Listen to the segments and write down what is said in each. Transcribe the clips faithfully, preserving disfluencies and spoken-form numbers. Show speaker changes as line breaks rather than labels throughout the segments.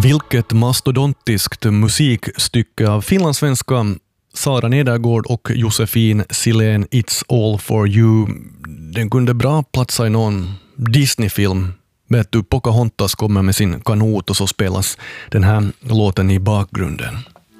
Vilket mastodontiskt musikstycke av finlandssvenska Sara Nedergård och Josefin Silén, It's all for you. Den kunde bra platsa i någon Disney-film. Vet du, Pocahontas kommer med sin kanot och så spelas den här låten i bakgrunden.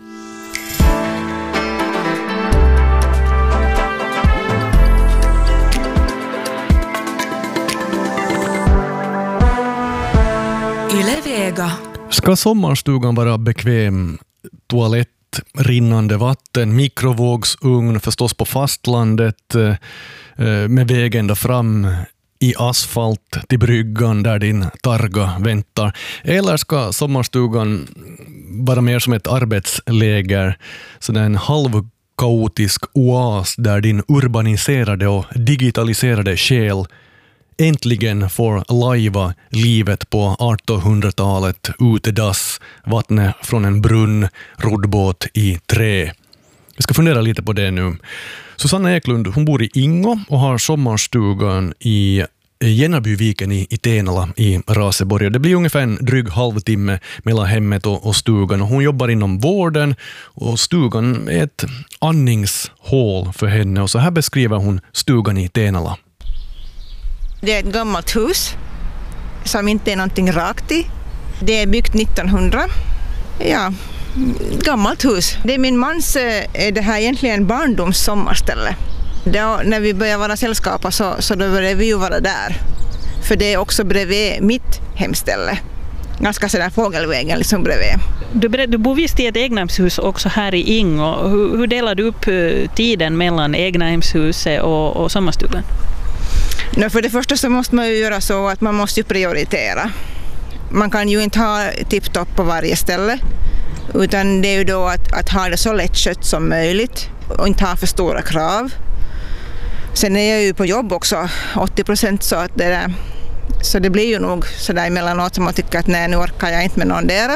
Yle Vega.
Ska sommarstugan vara bekväm? Toalett, rinnande vatten, mikrovågsugn förstås på fastlandet med väg ända fram i asfalt till bryggan där din targa väntar. Eller ska sommarstugan vara mer som ett arbetsläger, så en halvkaotisk oas där din urbaniserade och digitaliserade själ äntligen får lajva livet på artonhundratalet, utedass, vattnet från en brunn, roddbåt i trä. Jag ska fundera lite på det nu. Susanna Eklund, hon bor i Ingo och har sommarstugan i Genarbyviken i, i Tenala i Raseborg. Det blir ungefär en dryg halvtimme mellan hemmet och, och stugan. Och hon jobbar inom vården och stugan är ett andningshål för henne. Och så här beskriver hon stugan i Tenala.
Det är ett gammalt hus som inte är någonting rakt i. Det är byggt nittonhundra. Ja, gammalt hus. Det är min mans, är det här egentligen barndoms sommarställe. Då, när vi började vara sällskapar så, så då började vi ju vara där. För det är också bredvid mitt hemställe. Ganska sådär fågelvägen liksom bredvid.
Du, du bor visst i ett egnahemshus också här i Ingo. Hur, hur delar du upp tiden mellan egnahemshuset och, och sommarstugan?
No, för det första så måste man ju göra så att man måste ju prioritera. Man kan ju inte ha tipptopp på varje ställe, utan det är ju då att, att ha det så lättskött som möjligt och inte ha för stora krav. Sen är jag ju på jobb också, åttio procent, så att det där, så det blir ju nog sådär emellanåt som man tycker att nej, nu orkar jag inte med någon där.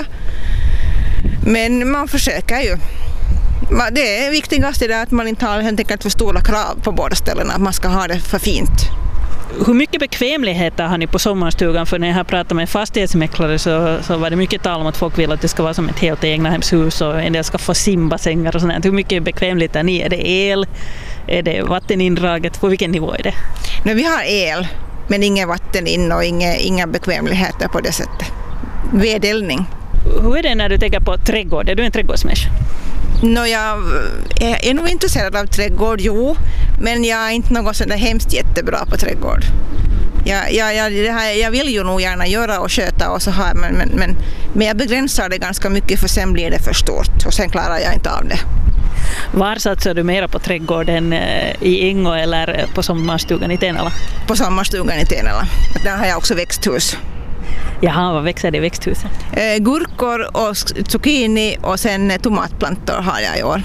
Men man försöker ju. Det är viktigast är det att man inte har helt enkelt för stora krav på båda ställena, att man ska ha det för fint.
Hur mycket bekvämligheter har ni på sommarstugan? För när jag pratade med fastighetsmäklare så, så var det mycket tal om att folk vill att det ska vara som ett helt egnahemshus och en del ska få simbassänger och sånt. Hur mycket bekvämligt är ni? Är det el? Är det vattenindraget? På vilken nivå är det?
Nej, vi har el, men inga vatten in och inga, inga bekvämligheter på det sättet. Vedeldning.
Hur är det när du tänker på trädgård? Är du en trädgårdsmänniska?
No, jag är nog intresserad av trädgård, jo, men jag är inte något sådär hemskt jättebra på trädgård. Jag, jag, jag, det här, jag vill ju nog gärna göra och sköta och så här, men, men, men, men jag begränsar det ganska mycket, för sen blir det för stort och sen klarar jag inte av det.
Var satsar du mera på trädgården, i Ingo eller på sommarstugan i Tenala?
På sommarstugan i Tenala. Där har jag också växthus.
Jaha, vad växer det i växthuset?
Eh, gurkor och zucchini och sen tomatplantor har jag i år.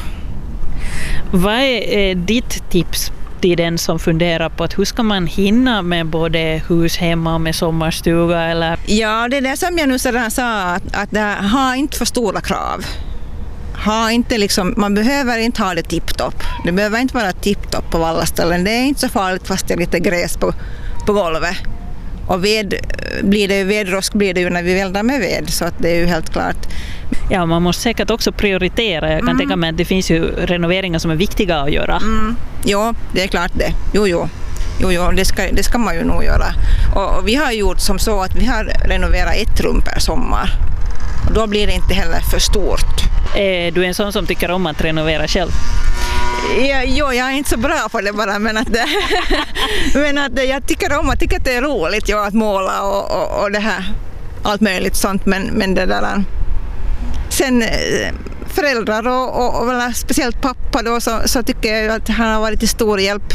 Vad är ditt tips till den som funderar på att hur ska man hinna med både hus hemma och med sommarstuga? Eller?
Ja, det är det som jag nu sedan sa, att, att det, ha inte för stora krav. Ha inte liksom, man behöver inte ha det tipptopp. Det behöver inte vara tipptopp på alla ställen. Det är inte så farligt fast det är lite gräs på, på golvet. Och ved, blir det vedrosk blir det ju när vi väldar med ved, så att det är ju helt klart.
Ja, man måste säkert också prioritera. Jag kan mm. tänka mig att det finns ju renoveringar som är viktiga att göra.
Mm. Jo, det är klart det. Jo, jo. Jo, jo det, ska, det ska man ju nog göra. Och, och vi har gjort som så att vi har renoverat ett rum per sommar. Och då blir det inte heller för stort.
Är du en sån som tycker om att renovera själv?
Ja, jo, jag är inte så bra på det bara, men att, men att jag tycker om att, tycker att det är roligt ja, att måla och, och, och det här, allt möjligt sånt, men, men det där. Sen föräldrar och, och, och speciellt pappa då, så, så tycker jag att han har varit till stor hjälp.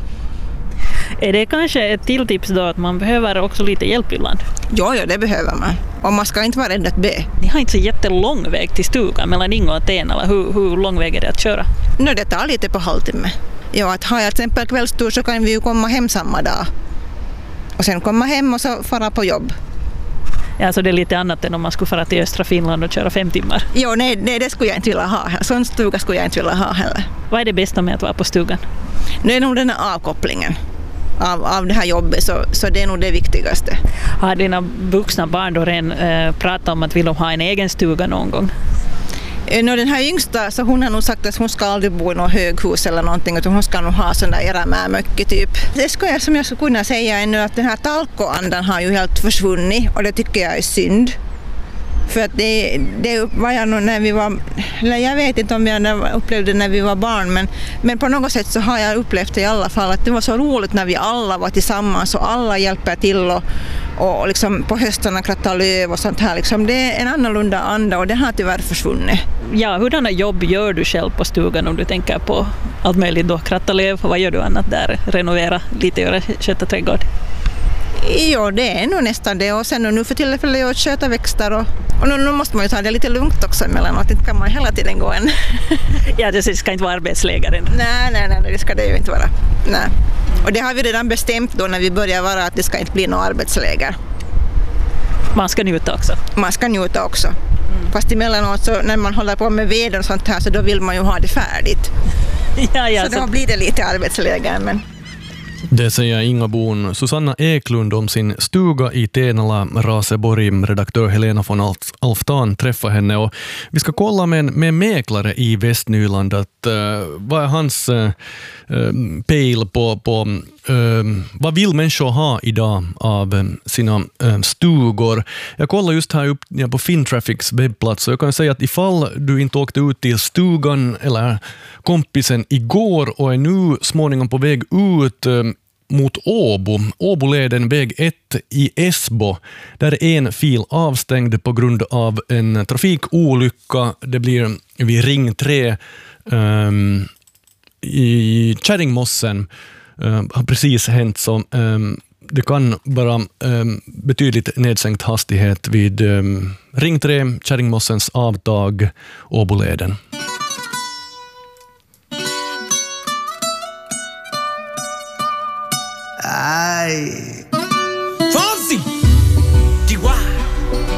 Är det kanske ett till tips då att man behöver också lite hjälp ibland?
Ja, ja, det behöver man. Och man ska inte vara rädd att be.
Ni har inte så jättelång väg till stugan mellan Ingo och Tenala. Hur, hur lång väg är det att köra?
No, det tar lite på halvtimme. Ja, att har jag till exempel kvällstur så kan vi ju komma hem samma dag. Och sen komma hem och så fara på jobb.
Ja, så det är lite annat än om man skulle fara till östra Finland och köra fem timmar.
Jo, nej, nej det skulle jag inte vilja ha. Sån stuga skulle jag inte vilja ha heller.
Vad är det bästa med att vara på stugan?
Det är nog den här avkopplingen. av, av det här jobbet, så, så det är nog det viktigaste.
Har dina vuxna barn då redan äh, pratat om att vill de ha en egen stuga någon gång?
Nå, den här yngsta, så hon har nog sagt att hon ska aldrig bo i något höghus eller någonting, utan hon ska nog ha sån där erämämöcke typ. Det ska jag, som jag skulle kunna säga ännu, att den här talkoandan har ju helt försvunnit, och det tycker jag är synd. För att det, det var jag nog när vi var, eller jag vet inte om jag upplevde det när vi var barn, men, men på något sätt så har jag upplevt det i alla fall, att det var så roligt när vi alla var tillsammans och alla hjälper till och, och liksom på höstarna kratta löv och sånt här. Liksom, det är en annorlunda anda, och det har tyvärr försvunnit.
Ja, hurdana jobb gör du själv på stugan om du tänker på allt möjligt då? Kratta löv, vad gör du annat där? Renovera lite, göra, sköta trädgård?
Ja, det är nog nästan det, och sen nu för tillfället att sköta växter, och, och nu, nu måste man ju ta det lite lugnt också emellanåt, inte kan man hela tiden gå en.
Ja, det ska inte vara arbetslägare.
Nej, nej, nej, det ska det ju inte vara. Nej. Och det har vi redan bestämt då när vi börjar vara, att det ska inte bli något arbetsläger.
Man ska njuta också.
Man ska njuta också. Mm. Fast emellanåt så när man håller på med veden och sånt här, så då vill man ju ha det färdigt.
Ja, ja,
så, så då blir det lite arbetsläger, men...
Det säger Ingabon Susanna Eklund om sin stuga i Tenala, Raseborg. Redaktör Helena von Alftan träffar henne, och vi ska kolla med en med mäklare i Västnyland att uh, vad är hans uh, pejl på, på uh, vad vill människor ha idag av um, sina uh, stugor. Jag kollar just här upp ja, på Fintraffics webbplats, och jag kan säga att ifall du inte åkte ut till stugan eller kompisen igår och är nu småningom på väg ut um, mot Åbo, Åboleden väg ett i Esbo, där är en fil avstängd på grund av en trafikolycka. Det blir vid ring tre um, i Kärringmossen uh, har precis hänt, så um, det kan vara um, betydligt nedsänkt hastighet vid um, ring tre, Kärringmossens avtag, Åboleden.
Ay. Fonsi!